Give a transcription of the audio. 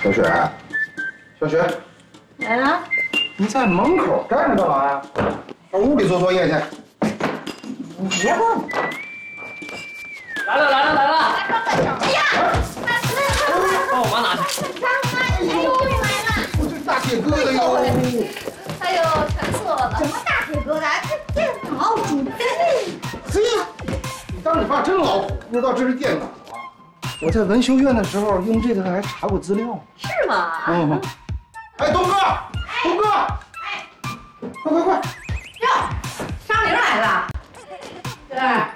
小雪，小雪， 来了。 你在门口站着干嘛呀？到屋里做作业去。 你别问。 来了！ 来帮个什么呀？ 帮我妈拿去。 哎呦，又来了！ 我这大铁疙瘩哟！ 哎呦，馋死我了！什么大铁疙瘩？这电脑主机。 嘿，你当你爸真老土，不知道这是电脑啊！我在文修院的时候用这个还查过资料。 是吗？ 嗯。哎，东哥，东哥， 哎， 快！ 哟，张玲来了。对。